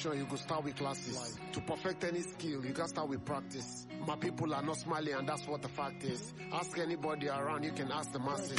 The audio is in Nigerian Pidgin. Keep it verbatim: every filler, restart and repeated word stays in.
education, you go start with classes. To perfect any skill, you can start with practice. My people are not smiling, and that's what the fact is. Ask anybody around, you can ask the masses.